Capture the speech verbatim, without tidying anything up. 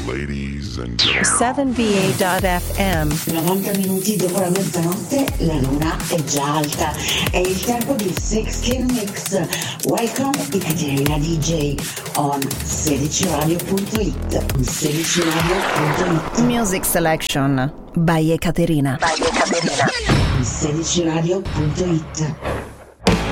Ladies and gentlemen. seven V A dot F M. novanta minuti dopo la mezzanotte la luna è già alta. È il tempo di Six Kill Mix. Welcome Ekaterina D J on sedici radio punto it. sedici radio punto it. Music Selection by Ekaterina. sedici radio punto it.